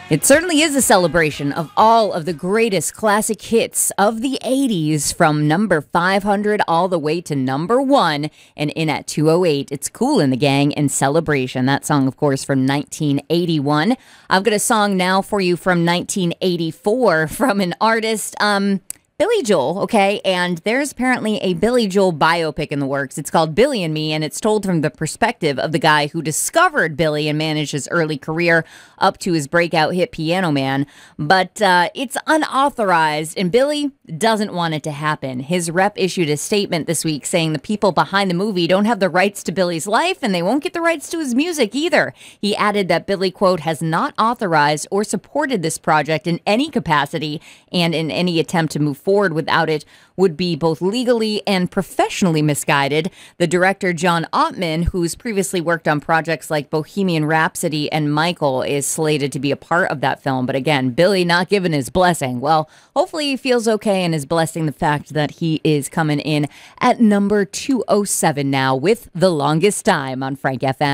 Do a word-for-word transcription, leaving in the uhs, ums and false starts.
It certainly is a celebration of all of the greatest classic hits of the eighties from number five hundred all the way to number one. And in at two oh eight, it's Kool and the Gang and Celebration. That song, of course, from nineteen eighty-one. I've got a song now for you from nineteen eighty-four from an artist, um... Billy Joel, okay, and there's apparently a Billy Joel biopic in the works. It's called Billy and Me, and it's told from the perspective of the guy who discovered Billy and managed his early career up to his breakout hit Piano Man. But uh, it's unauthorized, and Billy doesn't want it to happen. His rep issued a statement this week saying the people behind the movie don't have the rights to Billy's life, and they won't get the rights to his music either. He added that Billy, quote, has not authorized or supported this project in any capacity, and in any attempt to move forward forward without it would be both legally and professionally misguided. The director, John Ottman, who's previously worked on projects like Bohemian Rhapsody and Michael, is slated to be a part of that film. But again, Billy not given his blessing. Well, hopefully he feels okay and is blessing the fact that he is coming in at number two oh seven now with The Longest Time on Frank F M.